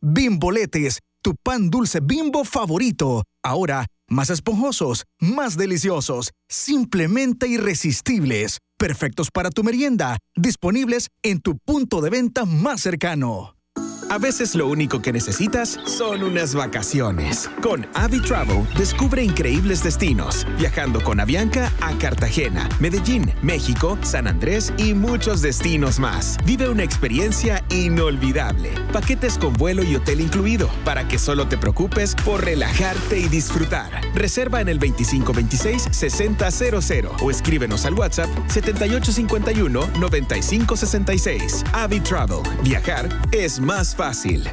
Bimboletes, tu pan dulce Bimbo favorito. Ahora, más esponjosos, más deliciosos, simplemente irresistibles. Perfectos para tu merienda. Disponibles en tu punto de venta más cercano. A veces lo único que necesitas son unas vacaciones. Con Avi Travel, descubre increíbles destinos, viajando con Avianca a Cartagena, Medellín, México, San Andrés y muchos destinos más. Vive una experiencia inolvidable. Paquetes con vuelo y hotel incluido, para que solo te preocupes por relajarte y disfrutar. Reserva en el 2526-6000 o escríbenos al WhatsApp 7851-9566. Avi Travel. Viajar es más fácil.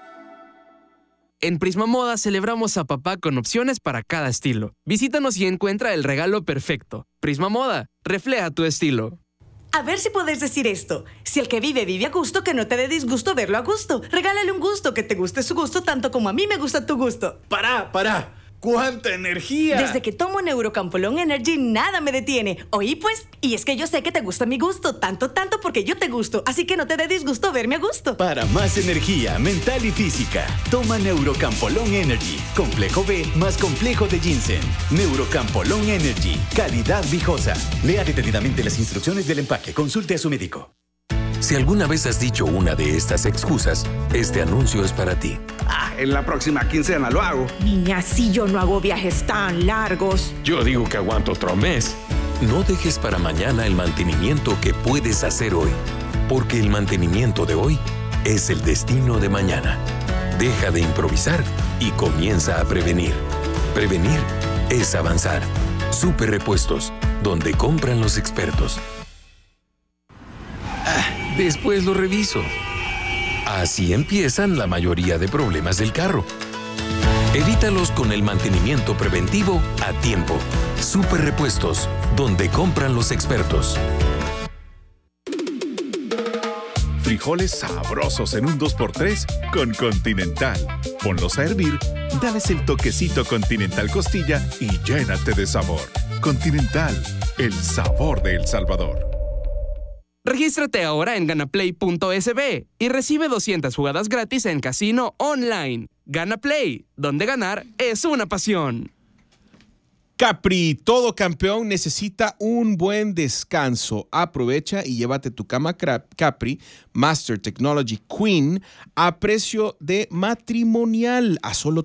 En Prisma Moda celebramos a papá con opciones para cada estilo. Visítanos y encuentra el regalo perfecto. Prisma Moda, refleja tu estilo. A ver si podés decir esto. Si el que vive vive a gusto, que no te dé disgusto verlo a gusto. Regálale un gusto, que te guste su gusto tanto como a mí me gusta tu gusto. ¡Para! ¡Cuánta energía! Desde que tomo Neurocampolón Energy, nada me detiene. Oí pues, y es que yo sé que te gusta mi gusto, tanto porque yo te gusto, así que no te dé disgusto verme a gusto. Para más energía mental y física, toma Neurocampolón Energy. Complejo B más complejo de ginseng. Neurocampolón Energy. Calidad viejosa. Lea detenidamente las instrucciones del empaque. Consulte a su médico. Si alguna vez has dicho una de estas excusas, este anuncio es para ti. En la próxima quincena lo hago. Niña, si yo no hago viajes tan largos. Yo digo que aguanto otro mes. No dejes para mañana el mantenimiento que puedes hacer hoy, porque el mantenimiento de hoy es el destino de mañana. Deja de improvisar y comienza a prevenir. Prevenir es avanzar. Super Repuestos, donde compran los expertos. Después lo reviso. Así empiezan la mayoría de problemas del carro. Evítalos con el mantenimiento preventivo a tiempo. Super Repuestos, donde compran los expertos. Frijoles sabrosos en un 2x3 con Continental. Ponlos a hervir, dales el toquecito Continental Costilla y llénate de sabor. Continental, el sabor de El Salvador. Regístrate ahora en ganaplay.sb y recibe 200 jugadas gratis en casino online. Gana Play, donde ganar es una pasión. Capri, todo campeón necesita un buen descanso. Aprovecha y llévate tu cama Capri Master Technology Queen a precio de matrimonial a solo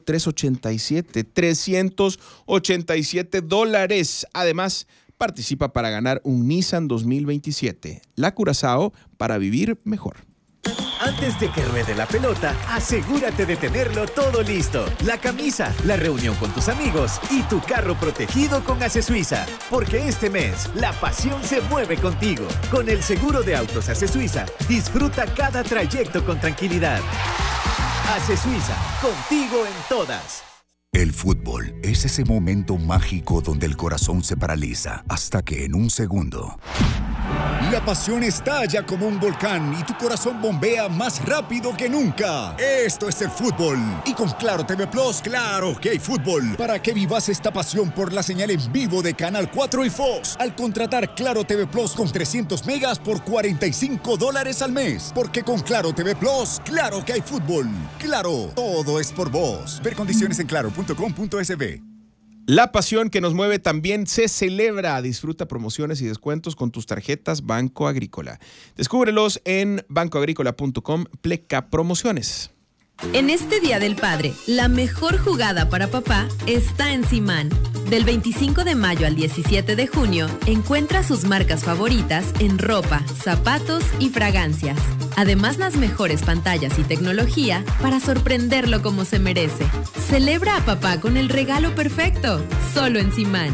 $387. Además, participa para ganar un Nissan 2027. La Curazao para vivir mejor. Antes de que ruede la pelota, asegúrate de tenerlo todo listo. La camisa, la reunión con tus amigos y tu carro protegido con Ace Suiza. Porque este mes, la pasión se mueve contigo. Con el seguro de autos Ace Suiza, disfruta cada trayecto con tranquilidad. Ace Suiza, contigo en todas. El fútbol es ese momento mágico donde el corazón se paraliza hasta que en un segundo la pasión estalla como un volcán y tu corazón bombea más rápido que nunca. Esto es el fútbol. Y con Claro TV Plus, claro que hay fútbol. Para que vivas esta pasión por la señal en vivo de Canal 4 y Fox. Al contratar Claro TV Plus con 300 megas por $45 al mes. Porque con Claro TV Plus, claro que hay fútbol. Claro, todo es por vos. Ver condiciones en claro.com.sb. La pasión que nos mueve también se celebra. Disfruta promociones y descuentos con tus tarjetas Banco Agrícola. Descúbrelos en bancoagrícola.com/pleca promociones. En este Día del Padre, la mejor jugada para papá está en Simán. Del 25 de mayo al 17 de junio, encuentra sus marcas favoritas en ropa, zapatos y fragancias. Además, las mejores pantallas y tecnología para sorprenderlo como se merece. Celebra a papá con el regalo perfecto, solo en Simán.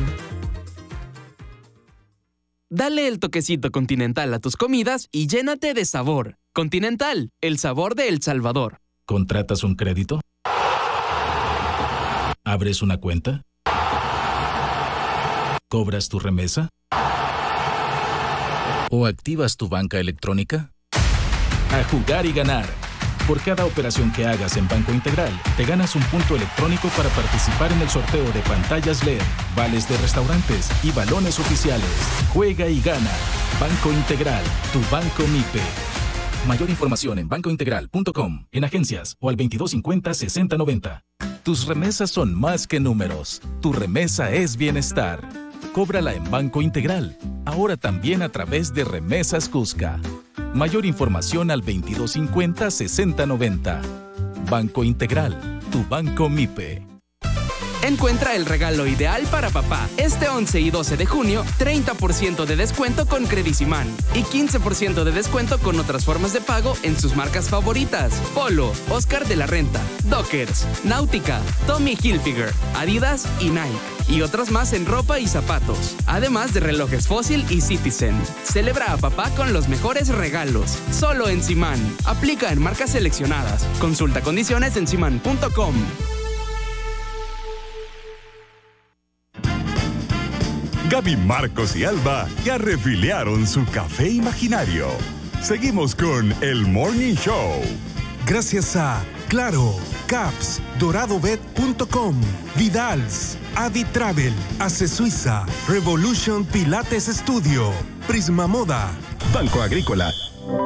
Dale el toquecito Continental a tus comidas y llénate de sabor. Continental, el sabor de El Salvador. ¿Contratas un crédito? ¿Abres una cuenta? ¿Cobras tu remesa? ¿O activas tu banca electrónica? A jugar y ganar. Por cada operación que hagas en Banco Integral, te ganas un punto electrónico para participar en el sorteo de pantallas LED, vales de restaurantes y balones oficiales. Juega y gana. Banco Integral, tu banco MIPE. Mayor información en bancointegral.com, en agencias o al 2250-6090. Tus remesas son más que números. Tu remesa es bienestar. Cóbrala en Banco Integral, ahora también a través de Remesas Cusca. Mayor información al 2250-6090. Banco Integral, tu banco MIPE. Encuentra el regalo ideal para papá. Este 11 y 12 de junio, 30% de descuento con Credisimán y 15% de descuento con otras formas de pago en sus marcas favoritas: Polo, Oscar de la Renta, Dockers, Náutica, Tommy Hilfiger, Adidas y Nike. Y otras más en ropa y zapatos. Además de relojes Fossil y Citizen. Celebra a papá con los mejores regalos. Solo en Simán. Aplica en marcas seleccionadas. Consulta condiciones en simán.com. Gaby, Marcos y Alba ya refiliaron su café imaginario. Seguimos con el Morning Show. Gracias a Claro, Caps, DoradoBet.com, Vidals, Adi Travel, Ace Suiza, Revolution Pilates Studio, Prisma Moda, Banco Agrícola.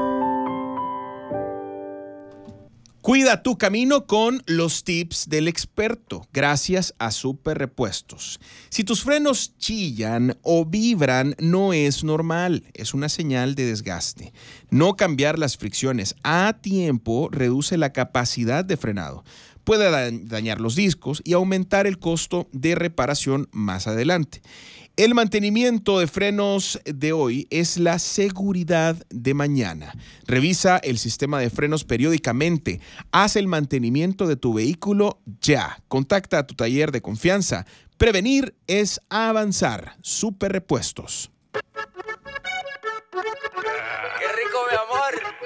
Cuida tu camino con los tips del experto, gracias a Super Repuestos. Si tus frenos chillan o vibran, no es normal, es una señal de desgaste. No cambiar las fricciones a tiempo reduce la capacidad de frenado. Puede dañar los discos y aumentar el costo de reparación más adelante. El mantenimiento de frenos de hoy es la seguridad de mañana. Revisa el sistema de frenos periódicamente. Haz el mantenimiento de tu vehículo ya. Contacta a tu taller de confianza. Prevenir es avanzar. Super Repuestos.